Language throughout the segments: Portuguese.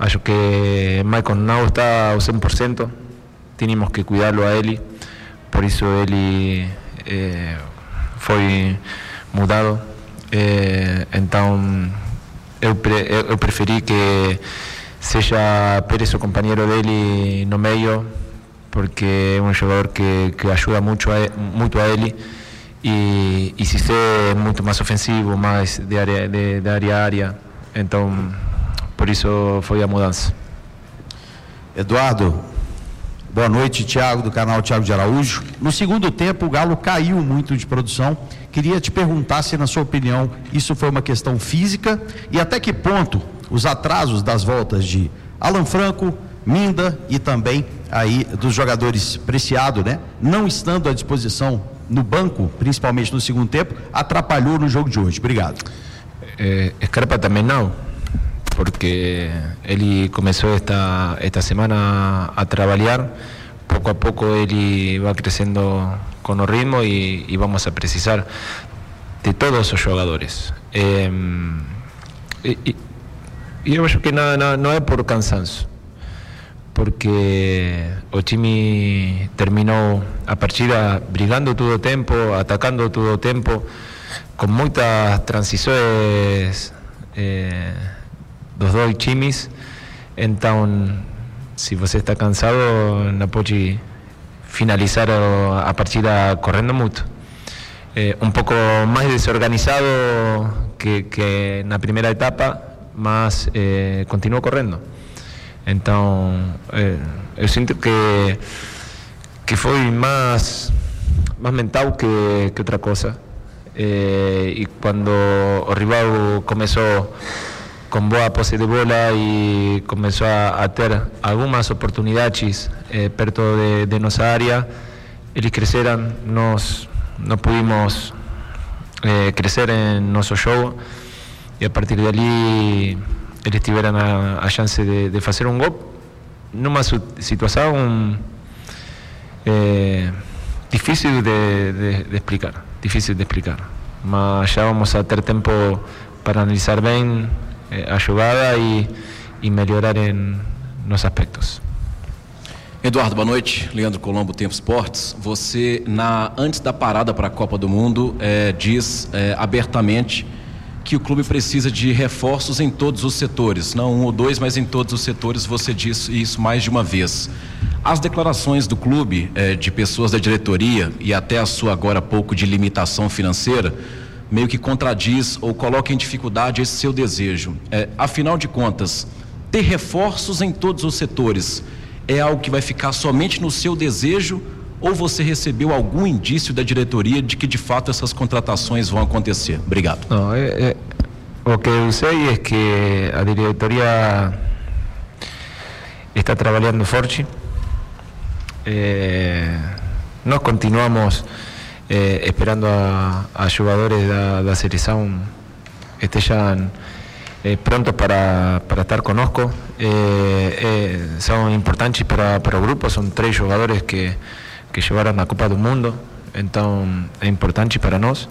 Acho que Michael não está ao 100%, tínhamos que cuidá-lo a ele, por isso ele foi mudado. Então eu preferi que seja Pérez o companheiro dele no meio, porque é um jogador que ajuda muito a ele, e se é muito mais ofensivo, mais de área a área, então por isso foi a mudança. Eduardo, boa noite. Thiago, do canal Thiago de Araújo. No segundo tempo o Galo caiu muito de produção. Queria te perguntar se, na sua opinião, isso foi uma questão física e até que ponto os atrasos das voltas de Alan Franco, Minda e também aí dos jogadores Preciado, né, não estando à disposição no banco, principalmente no segundo tempo, atrapalhou no jogo de hoje. Obrigado. Scarpa também não, porque ele começou esta semana a trabalhar. Pouco a pouco ele vai crescendo com o ritmo e vamos a precisar de todos os jogadores. E eu acho que não é por cansanço, porque o time terminou a partida brigando todo o tempo, atacando todo o tempo, com muitas transições dos dois times. Então, se você está cansado, não pode finalizar a partida correndo muito. Um pouco mais desorganizado que na primeira etapa, mas continuou correndo. Então eu sinto que foi mais mental que outra coisa. E quando o rival começou com boa posse de bola e começou a ter algumas oportunidades perto de nossa área, eles cresceram, nós não pudimos crescer em nosso jogo, e a partir dali eles tiveram a chance de fazer um gol numa situação difícil de explicar, mas já vamos a ter tempo para analisar bem a jogada e melhorar nos aspectos. Eduardo, boa noite. Leandro Colombo, Tempo Esportes. Você, antes da parada para a Copa do Mundo, diz abertamente que o clube precisa de reforços em todos os setores, não um ou dois, mas em todos os setores. Você disse isso mais de uma vez. As declarações do clube, de pessoas da diretoria e até a sua agora há pouco de limitação financeira, meio que contradiz ou coloca em dificuldade esse seu desejo. Afinal de contas, ter reforços em todos os setores é algo que vai ficar somente no seu desejo, ou você recebeu algum indício da diretoria de que de fato essas contratações vão acontecer? Obrigado. Não, o que eu sei é que a diretoria está trabalhando forte. Nós continuamos esperando a jogadores da seleção estejam prontos para estar conosco. São importantes para o grupo, são 3 jogadores que llevaron a Copa do Mundo, então é importante para nós.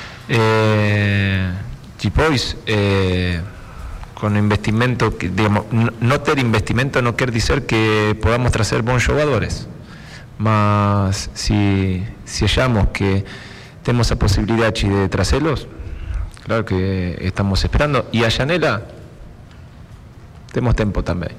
Depois, com investimento, digamos, não ter investimento não quer dizer que podamos trazer bons jogadores, mas se achamos que temos a possibilidade de trazê-los, claro que estamos esperando. E a janela, temos tempo também.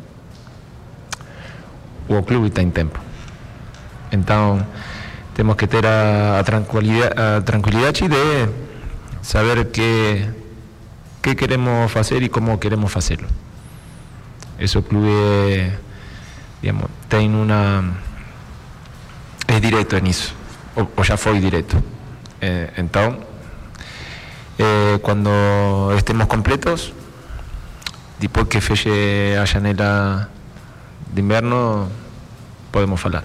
O clube está em tempo. Então, temos que ter a tranquilidade de saber que queremos fazer e como queremos fazê-lo. Esse clube, digamos, tem é direto nisso, ou já foi direto. Então, quando estemos completos, depois que feche a janela de inverno, podemos falar.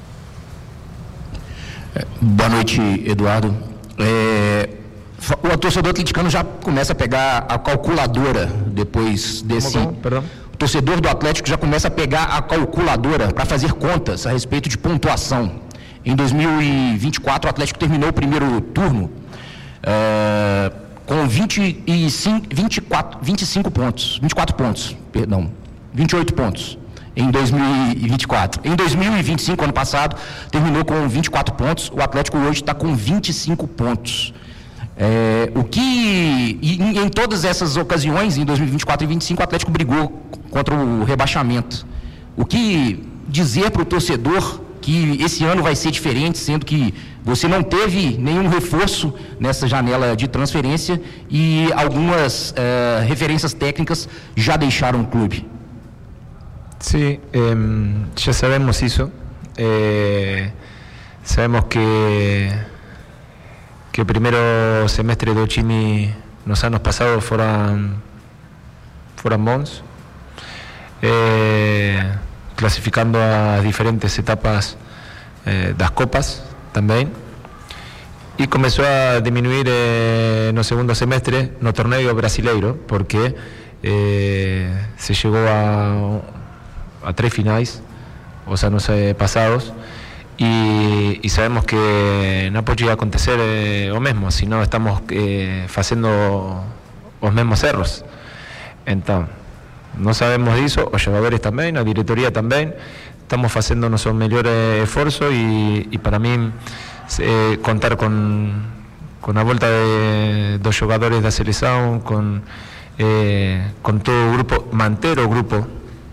Boa noite, Eduardo. O torcedor atleticano já começa a pegar a calculadora depois desse... Perdão? O torcedor do Atlético já começa a pegar a calculadora para fazer contas a respeito de pontuação. Em 2024, o Atlético terminou o primeiro turno com 24 pontos, perdão. 28 pontos em 2024. Em 2025, ano passado, terminou com 24 pontos. O Atlético hoje está com 25 pontos. Em todas essas ocasiões, em 2024 e 2025, o Atlético brigou contra o rebaixamento. O que dizer para o torcedor que esse ano vai ser diferente, sendo que você não teve nenhum reforço nessa janela de transferência e algumas referências técnicas já deixaram o clube? Sí, ya sabemos eso. Sabemos que el primer semestre de Ochimi los años pasados fueron bons, clasificando a diferentes etapas das copas también, y comenzó a disminuir en el segundo semestre no torneo brasileiro, porque se llegó a 3 finais os anos pasados, y sabemos que no podía acontecer o mesmo, si no estamos haciendo os mesmos erros. Entonces, no sabemos disso, os jogadores también, a diretoria también, estamos haciendo nuestro mejor esfuerzo, y para mí contar con la vuelta de dos jugadores da seleção, con todo o grupo, manter o grupo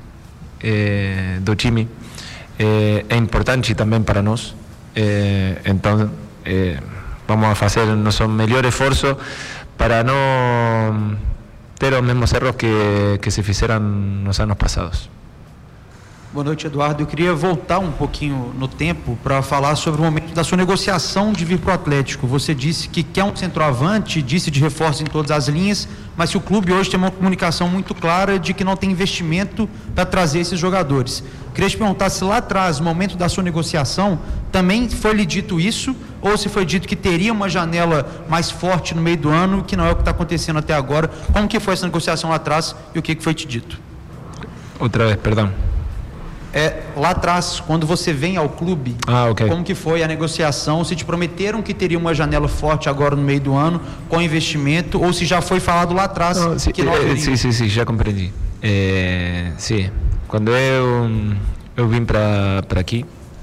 do time, é importante também para nós. Então vamos a hacer nuestro mejor esfuerzo para no ter os mesmos erros que se fizeram nos anos passados. Boa noite, Eduardo. Eu queria voltar um pouquinho no tempo para falar sobre o momento da sua negociação de vir para o Atlético. Você disse que quer um centroavante, disse de reforço em todas as linhas, mas que o clube hoje tem uma comunicação muito clara de que não tem investimento para trazer esses jogadores. Queria te perguntar se lá atrás, no momento da sua negociação, também foi lhe dito isso, ou se foi dito que teria uma janela mais forte no meio do ano, que não é o que está acontecendo até agora. Como que foi essa negociação lá atrás e o que foi te dito? Outra vez, perdão. Lá atrás, quando você vem ao clube, okay. Como que foi a negociação? Se te prometeram que teria uma janela forte agora no meio do ano, com investimento, ou se já foi falado lá atrás que não haveria? Sim, já compreendi. Sim, quando eu vim para aqui,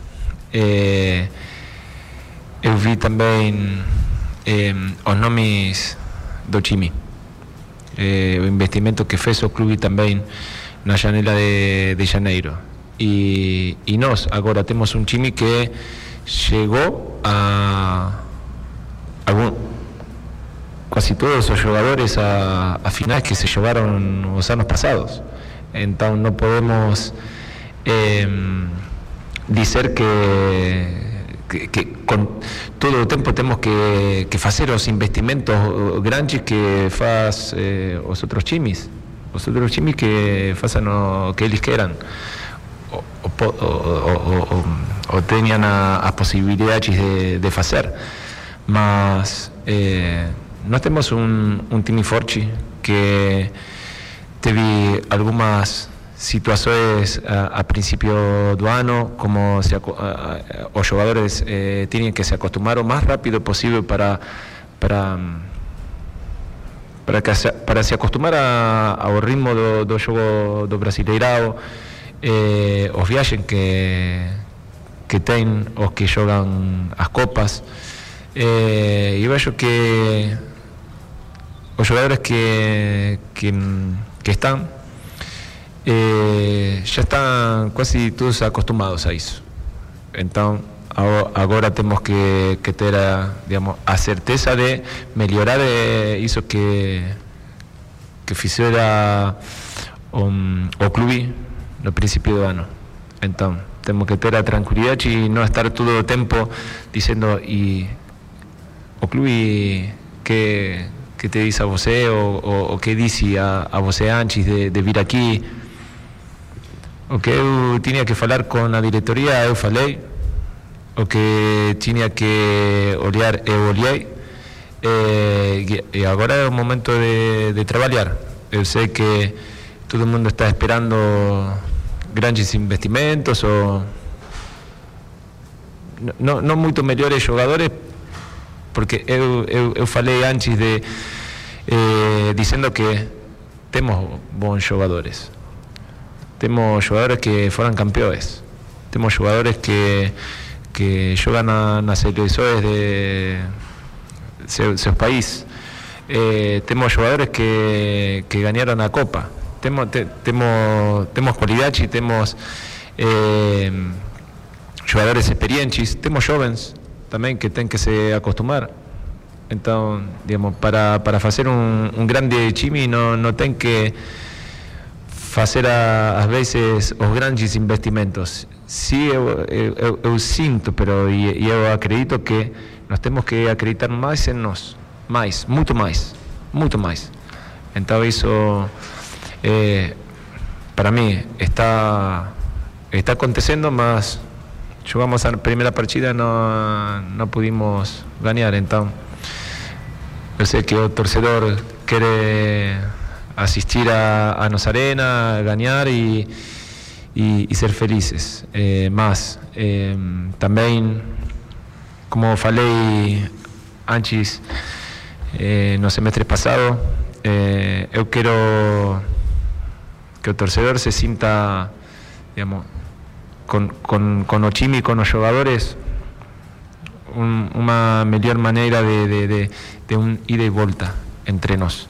eu vi também os nomes do time, o investimento que fez o clube também na janela de janeiro. Y nós agora temos um time que chegou a quase todos os jogadores a finais que se jogaram os anos passados. Então não podemos dizer que com todo o tempo temos que fazer os investimentos grandes que faz os outros times. Os outros times que façam o que eles queiram. O tenham as possibilidades de fazer, mas nós temos um time forte que teve algumas situações a princípio do ano, como os jogadores tinham que se acostumar o mais rápido possível para se acostumar ao ritmo do jogo do Brasileirão, os viagens que tem os que jogam as copas, e eu acho que os jogadores que estão já estão quase todos acostumados a isso. Então agora temos que ter a certeza de melhorar isso que fizera o clube no princípio do ano. Então temos que ter a tranquilidade e não estar todo o tempo dizendo e o clube que te diz a você ou que disse a você antes de vir aqui. O que eu tinha que falar com a diretoria eu falei, o que tinha que olhar eu olhei, e agora é o momento de trabalhar. Eu sei que todo mundo está esperando grandes investimentos ou não muito melhores jogadores, porque eu falei antes dizendo que temos bons jogadores. Tenemos jugadores que fueron campeones. Tenemos jugadores que juegan a las selecciones de sus países. Tenemos jugadores que ganaron la Copa. Tenemos cualidad y tenemos jugadores experientes. Tenemos jóvenes también que tienen que se acostumbrar. Entonces, digamos, para hacer un grande time no tem que fazer às vezes os grandes investimentos. Sim, eu sinto, pero eu acredito que nós temos que acreditar mais em nós, muito mais. Então isso, para mim, está acontecendo, mas jogamos a primeira partida não pudimos ganhar, então eu sei que o torcedor quer asistir a nossa arena, ganhar e ser felizes. Mas também, como falei antes, no semestre passado, eu quero que o torcedor se sinta, digamos, com o time, com os jogadores, uma melhor maneira de ida e volta entre nós.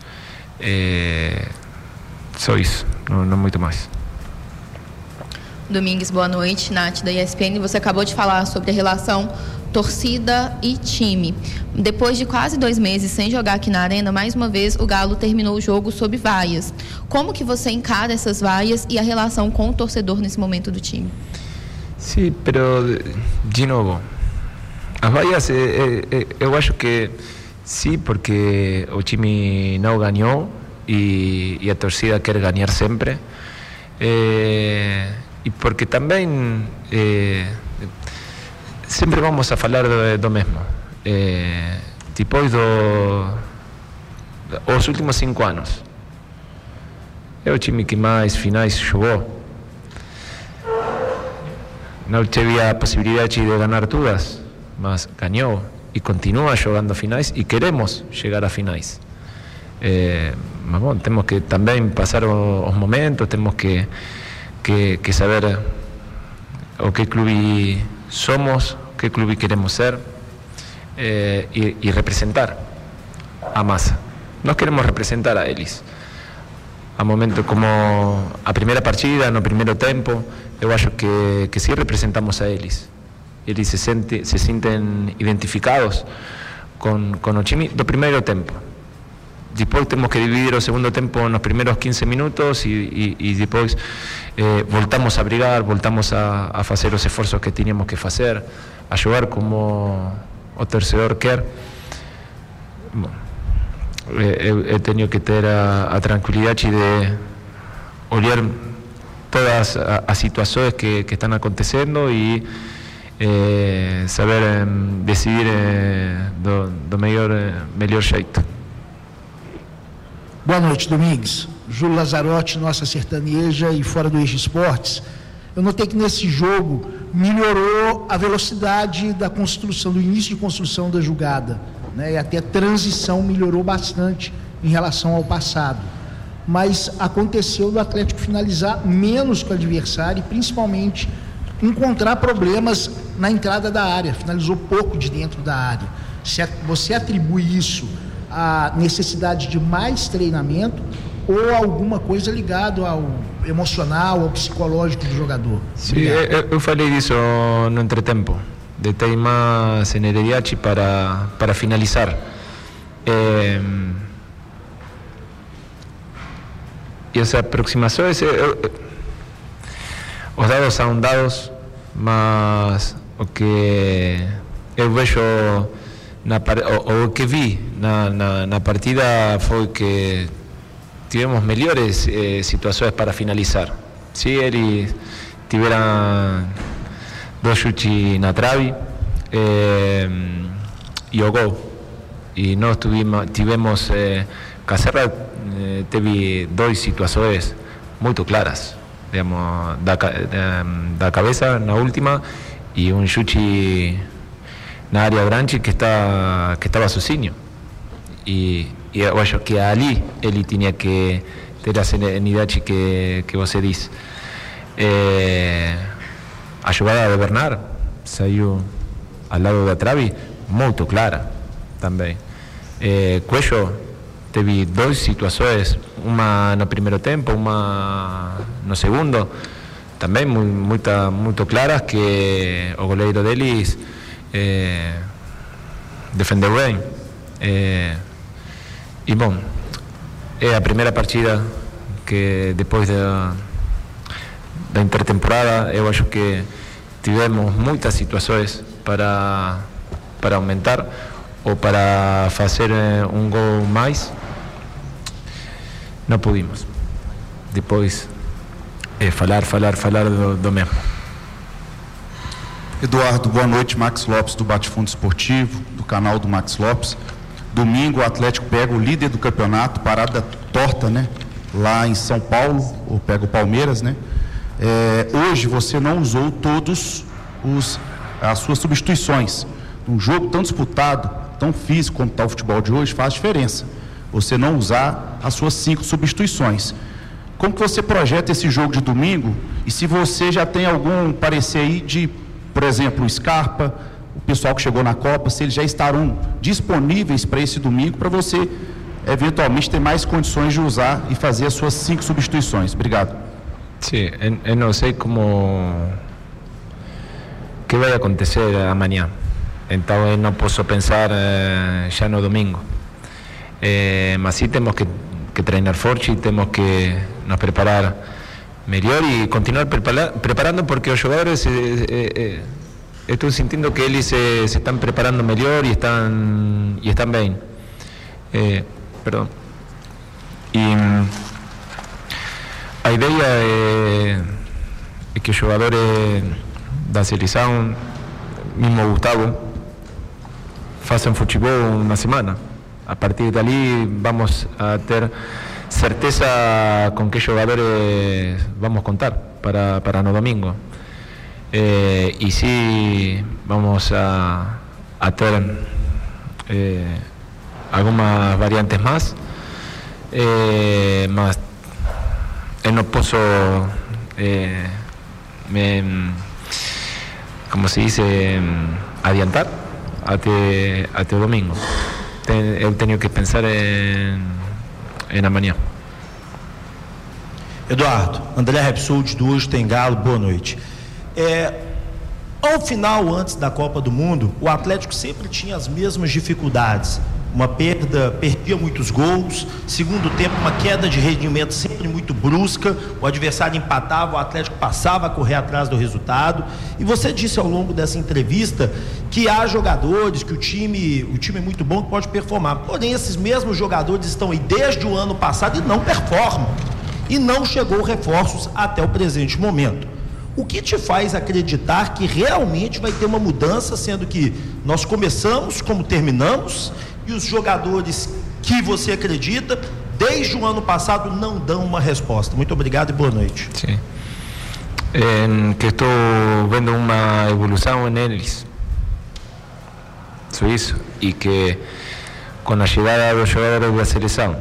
Só isso, não muito mais. Domingues, boa noite. Nath, da ESPN. Você acabou de falar sobre a relação torcida e time. Depois de quase 2 meses sem jogar aqui na Arena, mais uma vez o Galo terminou o jogo sob vaias. Como que você encara essas vaias e a relação com o torcedor nesse momento do time? Sim, pero de novo, as vaias, eu acho que sim, porque o time não ganhou e a torcida quer ganhar sempre. E porque também sempre vamos a falar do mesmo. Depois os últimos 5 anos, é o time que mais finais jogou. Não teve a possibilidade de ganhar todas, mas ganhou e continua jogando finais e queremos chegar a finais. Mas bom, temos que também passar os momentos, temos que saber o que clube somos, que clube queremos ser e representar a massa. Nós queremos representar a eles. A momento como a primeira partida, no primeiro tempo, eu acho que sim representamos a eles. Eles se sentem identificados com o time do primeiro tempo. Depois temos que dividir o segundo tempo nos primeiros 15 minutos e depois voltamos a brigar, voltamos a fazer os esforços que tínhamos que fazer, a jogar como o torcedor quer. Bom, eu tenho que ter a tranquilidade de olhar todas as situações que estão acontecendo e saber decidir do melhor jeito. Boa noite, Domingues. Júlio Lazzarotti, nossa sertaneja e fora do Eixo Esportes. Eu notei que nesse jogo melhorou a velocidade da construção, do início de construção da jogada, né? E até a transição melhorou bastante em relação ao passado. Mas aconteceu do Atlético finalizar menos que o adversário e principalmente encontrar problemas na entrada da área. Finalizou pouco de dentro da área. Você atribui isso a necessidade de mais treinamento ou alguma coisa ligada ao emocional, ao psicológico do jogador? Sim, eu falei disso no entretempo, de ter mais energia para finalizar. E as aproximações, os dados são dados, mas o que eu vejo o que vi na partida foi que tivemos melhores situações para finalizar. Se eles tiveram 2 chutes na trave e o gol, e nós tivemos Cacerra teve 2 situações muito claras, digamos, da cabeça na última e um chute na área grande que estava sozinho. E eu acho que ali ele tinha que ter a serenidade que você diz. A jogada de Bernard saiu ao lado da trave muito clara também. Coelho teve duas situações, uma no primeiro tempo, uma no segundo, também muito claras, que o goleiro deles defendeu bem. E bom, é a primeira partida que depois da intertemporada eu acho que tivemos muitas situações para aumentar ou para fazer um gol mais. Não pudimos. Depois falar do mesmo. Eduardo, boa noite. Max Lopes do Bate-Fundo Esportivo, do canal do Max Lopes. Domingo o Atlético pega o líder do campeonato, parada torta, né? Lá em São Paulo, ou pega o Palmeiras, né? Hoje você não usou todos as suas substituições. Um jogo tão disputado, tão físico como está o futebol de hoje, faz diferença você não usar as suas 5 substituições. Como que você projeta esse jogo de domingo? E se você já tem algum parecer aí de, por exemplo, o Scarpa, o pessoal que chegou na Copa, se eles já estarão disponíveis para esse domingo, para você eventualmente ter mais condições de usar e fazer as suas 5 substituições. Obrigado. Sim, eu não sei que vai acontecer amanhã, então eu não posso pensar já no domingo, mas sim temos que treinar forte, temos que nos preparar melhor e continuar preparando, porque os jogadores estou sentindo que eles se estão preparando melhor e estão bem. Perdão. E a ideia é que os jogadores da seleção, mesmo Gustavo, façam futebol na semana. A partir dali vamos a ter certeza com que jogadores vamos contar para no domingo. E sim, vamos a ter algumas variantes mais, mas eu não posso como se diz, adiantar até o domingo. Eu tenho que pensar em amanhã. Eduardo, André Repsold do Hoje Tem Galo, boa noite. Ao final, antes da Copa do Mundo, o Atlético sempre tinha as mesmas dificuldades. Uma perdia muitos gols, segundo tempo uma queda de rendimento sempre muito brusca, o adversário empatava, o Atlético passava a correr atrás do resultado, e você disse ao longo dessa entrevista que há jogadores, que o time é muito bom, que pode performar, porém esses mesmos jogadores estão aí desde o ano passado e não performam, e não chegou reforços até o presente momento. O que te faz acreditar que realmente vai ter uma mudança, sendo que nós começamos como terminamos, e os jogadores que você acredita, desde o ano passado, não dão uma resposta? Muito obrigado e boa noite. Sim. Que estou vendo uma evolução neles. Só isso. E que com a chegada dos jogadores da seleção,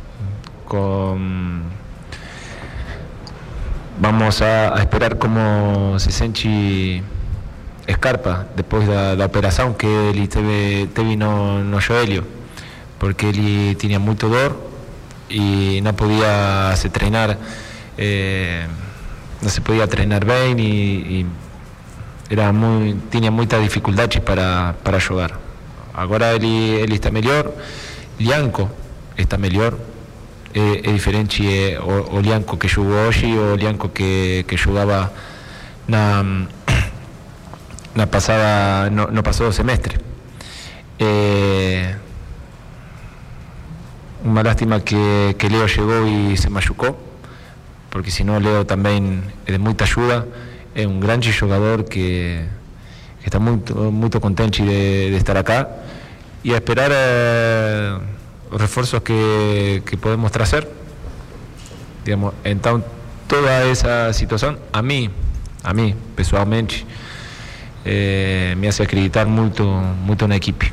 vamos a esperar como se sente Scarpa depois da operação que ele teve no joelho, porque ele tinha muito dor e não podia se treinar, não se podia treinar bem e tinha muita dificuldade para jogar. Agora ele está melhor, Lianco está melhor, é diferente o Lianco que jogou hoje e o Lianco que jogava no passado semestre. Uma lástima que Leo chegou e se machucou, porque senão Leo também é de muita ajuda, é um grande jogador que está muito contente de estar acá e a esperar os reforços que podemos trazer. Digamos, então toda essa situação a mim pessoalmente me hace acreditar muito na equipe.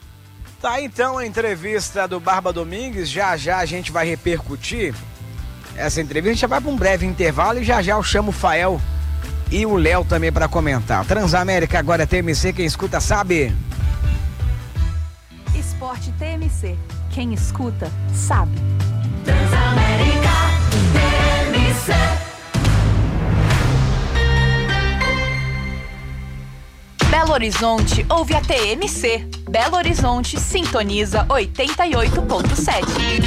Tá, então a entrevista do Barba Domingues, já a gente vai repercutir essa entrevista. A gente já vai para um breve intervalo e já eu chamo o Fael e o Léo também para comentar. Transamérica agora é TMC, quem escuta sabe. Esporte TMC, quem escuta sabe. Transamérica TMC. Belo Horizonte ouve a TMC. Belo Horizonte sintoniza 88.7.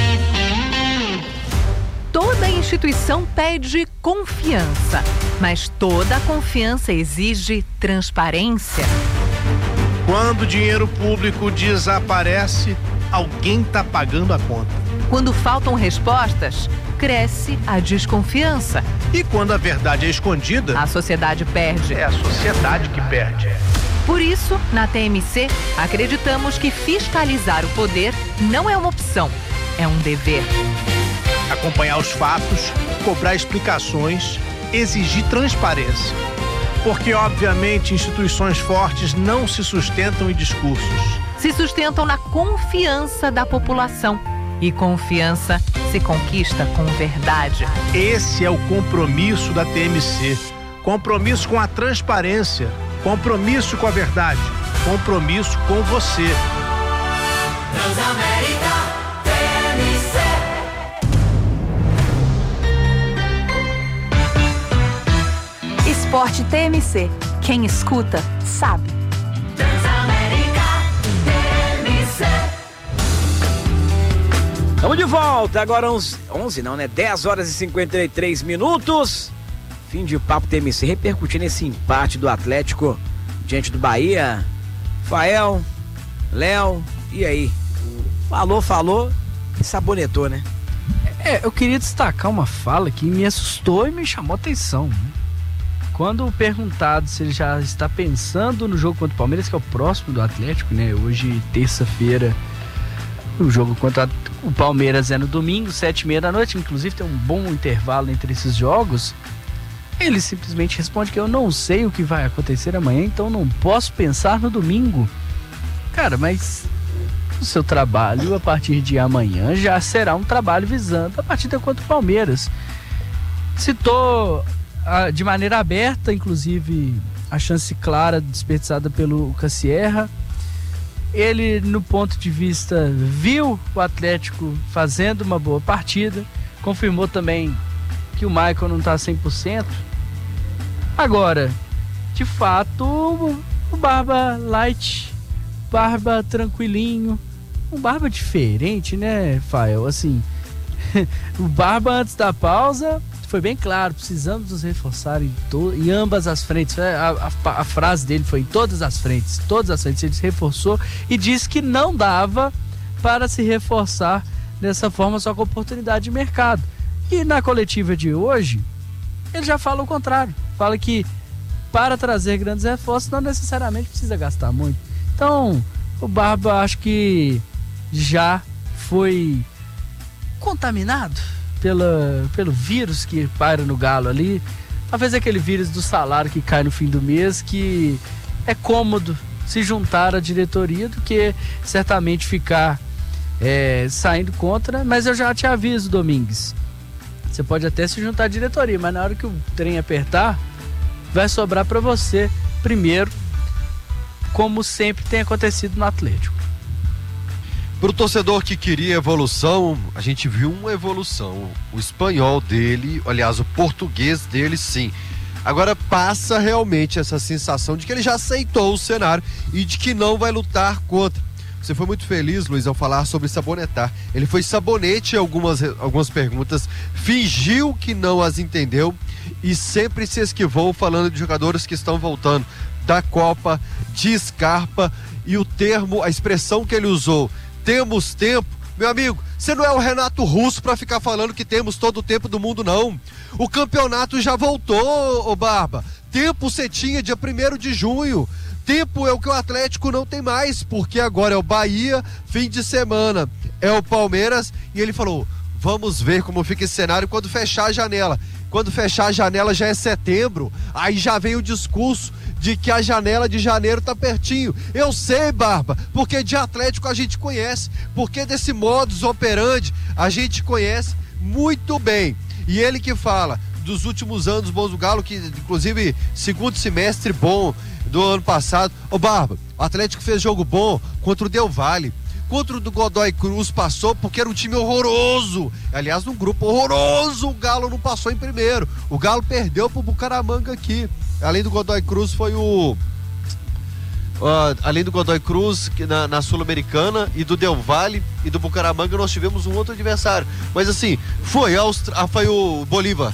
Toda instituição pede confiança, mas toda confiança exige transparência. Quando o dinheiro público desaparece, alguém está pagando a conta. Quando faltam respostas, cresce a desconfiança. E quando a verdade é escondida, a sociedade perde. É a sociedade que perde. Por isso, na TMC, acreditamos que fiscalizar o poder não é uma opção, é um dever. Acompanhar os fatos, cobrar explicações, exigir transparência. Porque, obviamente, instituições fortes não se sustentam em discursos. Se sustentam na confiança da população. E confiança se conquista com verdade. Esse é o compromisso da TMC. Compromisso com a transparência. Compromisso com a verdade. Compromisso com você. Transamérica TMC. Esporte TMC. Quem escuta, sabe. Transamérica TMC. Estamos de volta, agora 11 não, né? 10 horas e 53 minutos. Fim de papo TMC, repercutindo esse empate do Atlético diante do Bahia. Fael, Léo, e aí? Falou e sabonetou, né? Eu queria destacar uma fala que me assustou e me chamou a atenção. Quando perguntado se ele já está pensando no jogo contra o Palmeiras, que é o próximo do Atlético, né? Hoje, terça-feira, o jogo contra o Palmeiras é no domingo, 7h30 da noite. Inclusive tem um bom intervalo entre esses jogos. Ele simplesmente responde que eu não sei o que vai acontecer amanhã, então não posso pensar no domingo. Cara, mas o seu trabalho a partir de amanhã já será um trabalho visando a partida contra o Palmeiras. Citou de maneira aberta, inclusive, a chance clara desperdiçada pelo Cassierra. Ele, no ponto de vista, viu o Atlético fazendo uma boa partida, confirmou também que o Michael não está 100%. Agora, de fato, o Barba light, Barba tranquilinho, um Barba diferente, né, Fael? Assim, o Barba antes da pausa foi bem claro, precisamos nos reforçar em ambas as frentes. A frase dele foi em todas as frentes, ele se reforçou e disse que não dava para se reforçar dessa forma só com oportunidade de mercado. E na coletiva de hoje, ele já fala o contrário. Fala que para trazer grandes reforços não necessariamente precisa gastar muito. Então, o Barba acho que já foi contaminado pelo vírus que paira no Galo ali. Talvez aquele vírus do salário que cai no fim do mês, que é cômodo se juntar à diretoria do que certamente ficar saindo contra. Mas eu já te aviso, Domingues, você pode até se juntar à diretoria, mas na hora que o trem apertar, vai sobrar para você primeiro, como sempre tem acontecido no Atlético. Para o torcedor que queria evolução, a gente viu uma evolução. O espanhol dele, aliás, o português dele, sim. Agora passa realmente essa sensação de que ele já aceitou o cenário e de que não vai lutar contra. Você foi muito feliz, Luiz, ao falar sobre sabonetar. Ele foi sabonete em algumas perguntas, fingiu que não as entendeu e sempre se esquivou falando de jogadores que estão voltando da Copa, de Scarpa, e o termo, a expressão que ele usou, temos tempo. Meu amigo, você não é o Renato Russo para ficar falando que temos todo o tempo do mundo, não. O campeonato já voltou, ô Barba. Tempo você tinha dia 1º de junho. Tempo é o que o Atlético não tem mais, porque agora é o Bahia, fim de semana é o Palmeiras, e ele falou, vamos ver como fica esse cenário quando fechar a janela. Quando fechar a janela já é setembro, aí já vem o discurso de que a janela de janeiro tá pertinho. Eu sei, Barba, porque de Atlético a gente conhece, porque desse modus operandi a gente conhece muito bem. E ele que fala dos últimos anos bons do Galo, que inclusive segundo semestre bom do ano passado. Ô Barba, o Atlético fez jogo bom contra o Del Valle. Contra o do Godoy Cruz passou porque era um time horroroso. Aliás, num grupo horroroso, o Galo não passou em primeiro. O Galo perdeu pro Bucaramanga aqui. Além do Godoy Cruz foi o... além do Godoy Cruz na Sul-Americana e do Del Valle e do Bucaramanga, nós tivemos um outro adversário. Mas assim, foi o Bolívar,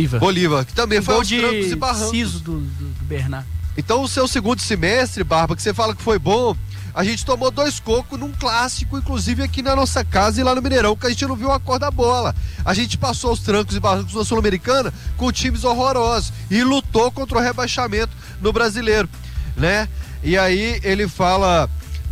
que também foi aos trancos e barrancos. Ciso do Bernard. Então o seu segundo semestre, Barba, que você fala que foi bom, a gente tomou 2 cocos num clássico, inclusive aqui na nossa casa e lá no Mineirão, que a gente não viu a cor da bola. A gente passou os trancos e barrancos na Sul-Americana com times horrorosos e lutou contra o rebaixamento no Brasileiro, né? E aí ele fala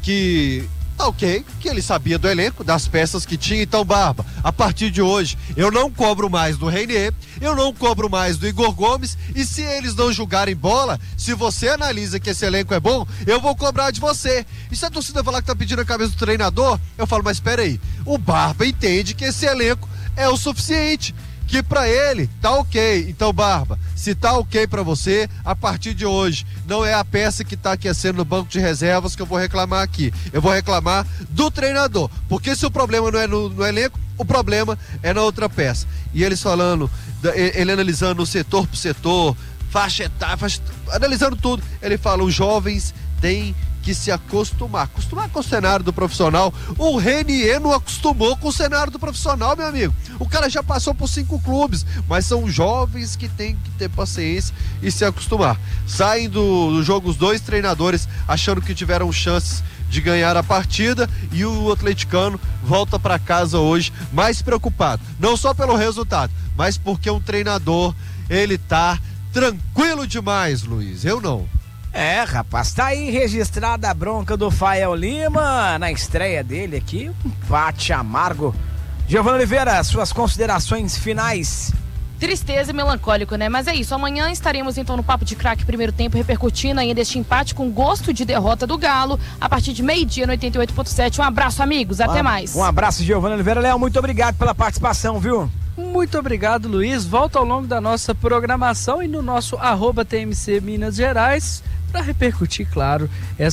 que ok, que ele sabia do elenco, das peças que tinha. Então, Barba, a partir de hoje eu não cobro mais do Reinier, eu não cobro mais do Igor Gomes, e se eles não jogarem bola, se você analisa que esse elenco é bom, eu vou cobrar de você. E se a torcida falar que tá pedindo a cabeça do treinador, eu falo, mas espera aí, o Barba entende que esse elenco é o suficiente, que pra ele tá ok. Então, Barba, se tá ok pra você, a partir de hoje não é a peça que tá aquecendo no banco de reservas que eu vou reclamar aqui, eu vou reclamar do treinador, porque se o problema não é no elenco, o problema é na outra peça. E eles falando, ele analisando setor por setor, faixa etária, analisando tudo, ele fala, os jovens têm que se acostumar com o cenário do profissional. O Reinier não acostumou com o cenário do profissional, meu amigo. O cara já passou por 5 clubes, mas são jovens que têm que ter paciência e se acostumar. Saem do jogo os 2 treinadores achando que tiveram chances de ganhar a partida, e o atleticano volta para casa hoje mais preocupado, não só pelo resultado, mas porque um treinador, ele tá tranquilo demais, Luiz. Eu não. É, rapaz, tá aí registrada a bronca do Fael Lima na estreia dele aqui, um empate amargo. Giovana Oliveira, suas considerações finais. Tristeza e melancólico, né? Mas é isso, amanhã estaremos então no Papo de Craque primeiro tempo, repercutindo ainda este empate com gosto de derrota do Galo, a partir de meio-dia no 88.7. Um abraço, amigos, até mais. Um abraço, Giovana Oliveira. Léo, muito obrigado pela participação, viu? Muito obrigado, Luiz. Volta ao longo da nossa programação e no nosso @TMC Minas Gerais para repercutir, claro,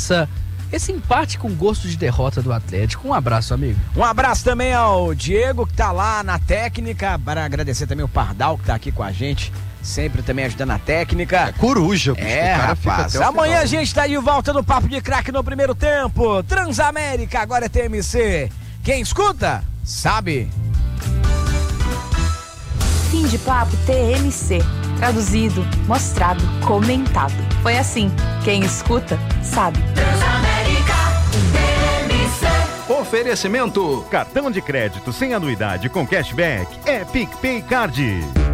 esse empate com gosto de derrota do Atlético. Um abraço, amigo. Um abraço também ao Diego, que tá lá na técnica, para agradecer também o Pardal, que tá aqui com a gente, sempre também ajudando na técnica. É coruja, bicho. É, rapaz. Amanhã a gente tá de volta no Papo de Craque no primeiro tempo. Transamérica, agora é TMC. Quem escuta, sabe. Fim de papo TMC. Traduzido, mostrado, comentado. Foi assim. Quem escuta, sabe. Transamérica TMC. Oferecimento: cartão de crédito sem anuidade com cashback é PicPay Card.